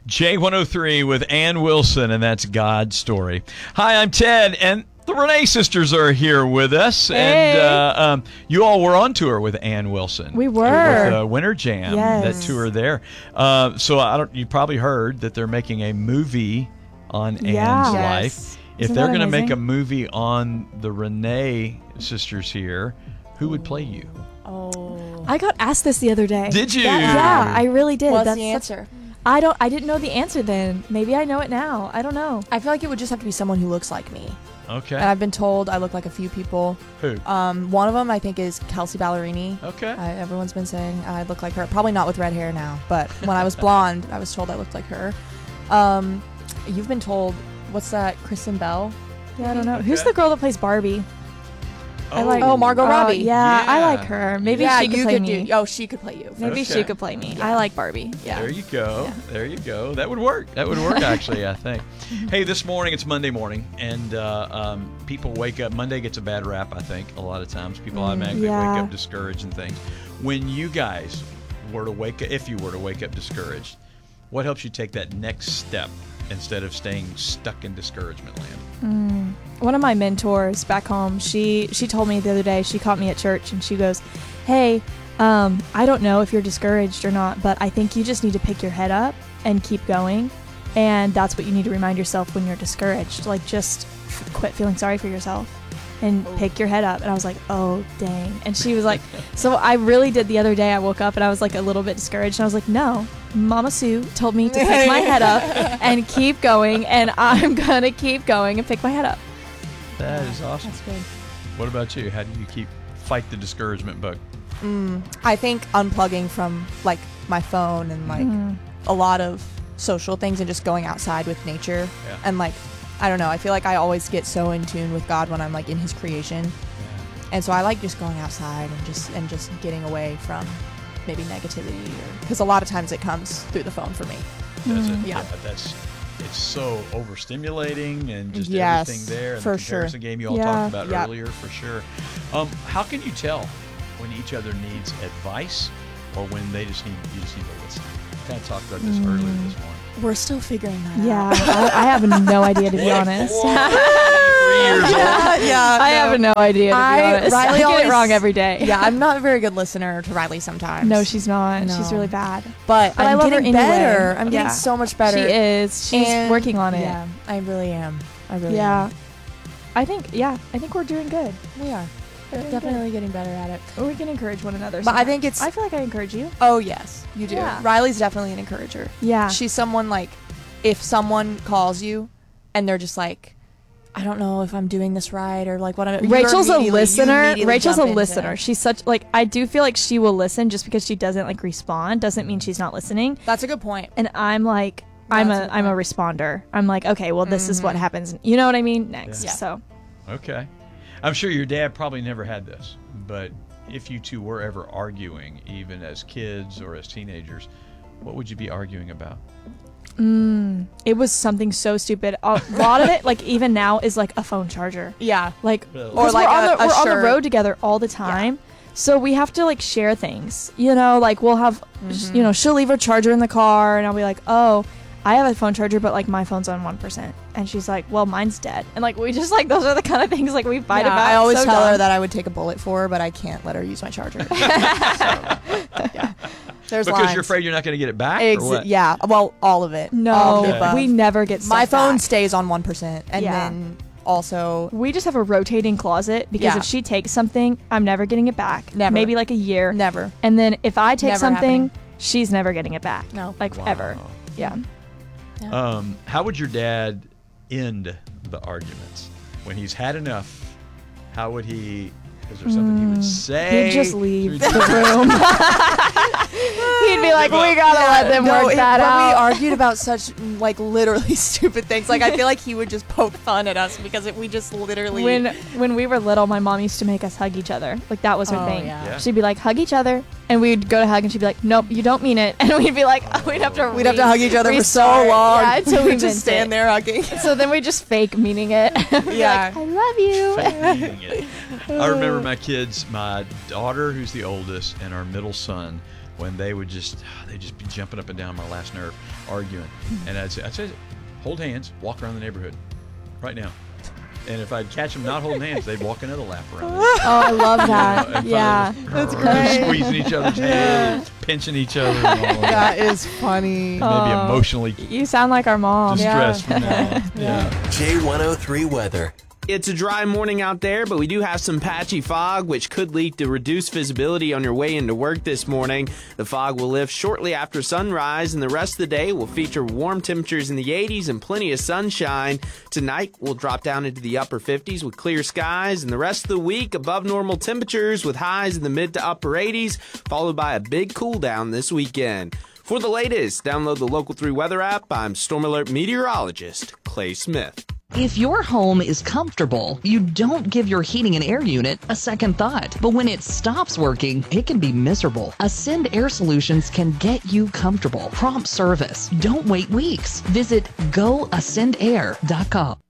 J103 with Ann Wilson, and that's God's Story. Hi, I'm Ted, and the Renee sisters are here with us. Hey. And you all were on tour with Ann Wilson. We were. With Winter Jam, Yes. that tour there. So you probably heard that they're making a movie on Ann's Yes. life. If Isn't they're that going to make amazing? a movie on the Renee sisters here, who would play you? I got asked this the other day. Did you? Yeah, I really did. What's That's the answer? I didn't know the answer then. Maybe I know it now. I don't know. I feel like it would just have to be someone who looks like me. Okay. And I've been told I look like a few people. Who? One of them I think is Kelsey Ballerini. Okay. Everyone's been saying I look like her. Probably not with red hair now, but when I was blonde, I was told I looked like her. You've been told, what's that, Kristen Bell? Yeah, I don't know. Who's the girl that plays Barbie? I like. Margot Robbie. Yeah, I Yeah. like her. Maybe yeah, she could you play could me. she could play you. Maybe Okay. she could play me. I like Barbie. Yeah. There you go. Yeah. There you go. That would work. That would work, actually, I think. Hey, this morning, it's Monday morning, and people wake up. Monday gets a bad rap, I think, a lot of times. People automatically Yeah. wake up discouraged and things. When you guys were to wake up, if you were to wake up discouraged, what helps you take that next step instead of staying stuck in discouragement land? One of my mentors back home, she told me the other day, she caught me at church and she goes, hey, I don't know if you're discouraged or not, but I think you just need to pick your head up and keep going. And that's what you need to remind yourself when you're discouraged. Like, just quit feeling sorry for yourself and pick your head up. And I was like, oh, dang. And she was like, so I really did the other day. I woke up and I was like a little bit discouraged. And I was like, no, Mama Sue told me to pick my head up and keep going. And I'm going to keep going and pick my head up. That is awesome. That's good. What about you? How do you fight the discouragement bug? I think unplugging from like my phone and like a lot of social things and just going outside with nature and like I don't know, I feel like I always get so in tune with God when I'm like in his creation. And so I like just going outside and just getting away from maybe negativity because a lot of times it comes through the phone for me. Does it? Yeah. It's so overstimulating and just Yes, everything there. And for the sure. comparison game you all Yeah. talked about Yep. earlier, for sure. How can you tell when each other needs advice or when you just need to listen? We kind of talked about this earlier this morning. We're still figuring that Yeah, out. I have no idea, to be honest. 3 years old. yeah. I have no idea, to be honest. Riley I get always- it wrong every day. Yeah, I'm not a very good listener to Riley sometimes. No, she's not. No. She's really bad. But I I'm love her getting anyway. better. I'm getting Yeah. so much better. She is. She's And- working on it. Yeah, I really am. I really Yeah. am. I think we're doing good. We are. We're doing Definitely getting better at it. good. We can encourage one another. But I sometimes. think it's... I feel like I encourage you. Oh, yes, you do. Yeah. Riley's definitely an encourager. Yeah. She's someone like, if someone calls you and they're just like, I don't know if I'm doing this right or like whatever. Rachel's a you listener. immediately Rachel's a jump into- listener. She's such like I do feel like she will listen just because she doesn't like respond doesn't mean she's not listening. That's a good point. And I'm like I'm That's a a good responder. I'm like, okay, well this is what happens. You know what I mean? Next. Yeah. So Okay. I'm sure your dad probably never had this, but if you two were ever arguing, even as kids or as teenagers, what would you be arguing about? it was something so stupid. A lot of it, like even now, is like a phone charger. Yeah. Like, Really? or like we're on the shirt. road together all the time. So we have to like share things, you know, like we'll have, you know, she'll leave her charger in the car and I'll be like, oh, I have a phone charger, but like my phone's on 1%. And she's like, well, mine's dead. And like, we just like, those are the kind of things like we fight Yeah, about. I always So tell her dumb. that I would take a bullet for her, but I can't let her use my charger. Yeah. There's Because lines. you're afraid you're not going to get it back, or what? Yeah. Well, all of it. All of the No, above. we never get stuff My phone back. stays on 1%, and Yeah. then also We just have a rotating closet because Yeah. if she takes something, I'm never getting it back. Never. Maybe like a year. never. And then if I take Never something, happening. she's never getting it back. No. Like Wow. ever. Yeah. How would your dad end the arguments when he's had enough? How would he? Is there something he would say? He'd just leave He'd- the room. He'd be like, we gotta let them work that when we out. argued about such like literally stupid things, like I feel like he would just poke fun at us because we just literally When we were little, my mom used to make us hug each other. Like that was her Oh, thing. yeah. Yeah. She'd be like, hug each other, and we'd go to hug, and she'd be like, nope, you don't mean it, and we'd be like, we'd have to hug each other for so restart. long. Yeah, until we would just meant stand it. there hugging. So then we just fake meaning it. Be Yeah. like, I love you. Faking it. I remember my kids, my daughter, who's the oldest, and our middle son. when they'd just be jumping up and down my last nerve, arguing. And I'd say, hold hands, walk around the neighborhood right now. And if I'd catch them not holding hands, they'd walk another lap around. Oh, I love that. Yeah. That's great. Squeezing each other's hands, pinching each other. And all of That is funny. Maybe emotionally You sound like our mom. distressed from now on. Yeah. J103 weather. It's a dry morning out there, but we do have some patchy fog, which could lead to reduced visibility on your way into work this morning. The fog will lift shortly after sunrise, and the rest of the day will feature warm temperatures in the 80s and plenty of sunshine. Tonight, we'll drop down into the upper 50s with clear skies, and the rest of the week, above normal temperatures with highs in the mid to upper 80s, followed by a big cool down this weekend. For the latest, download the Local 3 weather app. I'm Storm Alert meteorologist Clay Smith. If your home is comfortable, you don't give your heating and air unit a second thought. But when it stops working, it can be miserable. Ascend Air Solutions can get you comfortable. Prompt service. Don't wait weeks. Visit goascendair.com.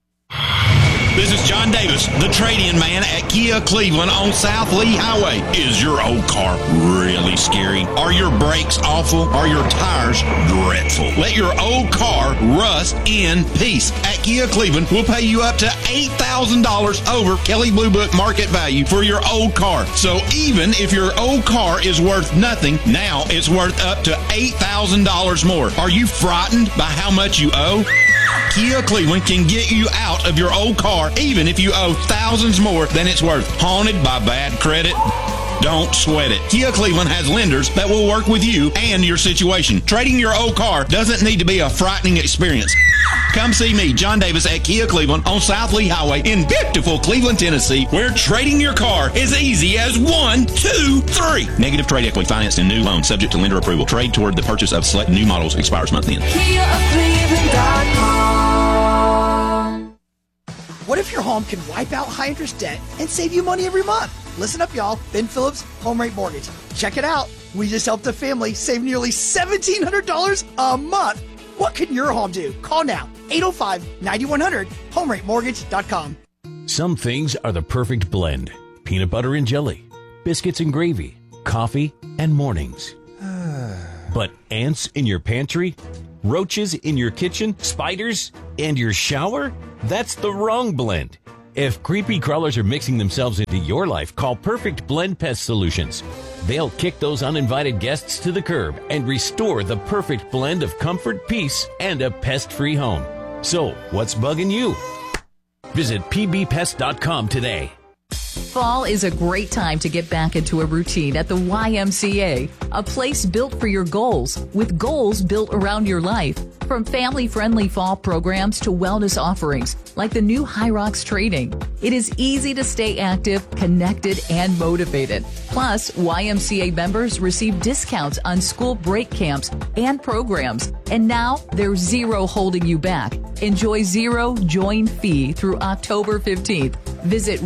This is John Davis, the trade-in man at Kia Cleveland on South Lee Highway. Is your old car really scary? Are your brakes awful? Are your tires dreadful? Let your old car rust in peace. At Kia Cleveland, we'll pay you up to $8,000 over Kelley Blue Book market value for your old car. So even if your old car is worth nothing, now it's worth up to $8,000 more. Are you frightened by how much you owe? Kia Cleveland can get you out of your old car even if you owe thousands more than it's worth. Haunted by bad credit? Don't sweat it. Kia Cleveland has lenders that will work with you and your situation. Trading your old car doesn't need to be a frightening experience. Come see me, John Davis, at Kia Cleveland on South Lee Highway in beautiful Cleveland, Tennessee, where trading your car is easy as 1, 2, 3. Negative trade equity financed in new loan subject to lender approval. Trade toward the purchase of select new models expires month end. KiaCleveland.com. What if your home can wipe out high interest debt and save you money every month? Listen up, y'all. Ben Phillips, Home Rate Mortgage. Check it out. We just helped a family save nearly $1,700 a month. What can your home do? Call now. 805-9100. HomeRateMortgage.com. Some things are the perfect blend. Peanut butter and jelly, biscuits and gravy, coffee and mornings. But ants in your pantry, roaches in your kitchen, spiders, and your shower? That's the wrong blend. If creepy crawlers are mixing themselves into your life, call Perfect Blend Pest Solutions. They'll kick those uninvited guests to the curb and restore the perfect blend of comfort, peace, and a pest-free home. So, what's bugging you? Visit pbpest.com today. Fall is a great time to get back into a routine at the YMCA, a place built for your goals, with goals built around your life. From family-friendly fall programs to wellness offerings, like the new High Rocks training. It is easy to stay active, connected, and motivated. Plus, YMCA members receive discounts on school break camps and programs. And now, there's zero holding you back. Enjoy zero join fee through October 15th. Visit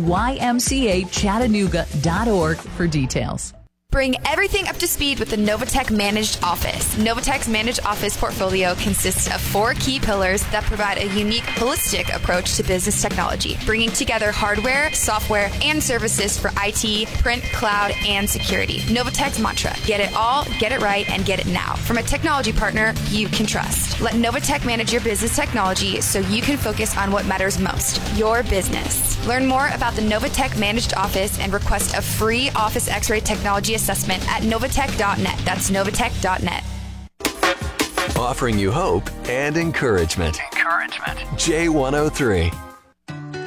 ymcachattanooga.org for details. Bring everything up to speed with the Novatech Managed Office. Novatech's Managed Office portfolio consists of 4 key pillars that provide a unique, holistic approach to business technology, bringing together hardware, software, and services for IT, print, cloud, and security. Novatech's mantra: get it all, get it right, and get it now. From a technology partner you can trust. Let Novatech manage your business technology so you can focus on what matters most, your business. Learn more about the Novatech Managed Office and request a free Office X-ray technology assessment at novatech.net. That's novatech.net. Offering you hope and encouragement. J103.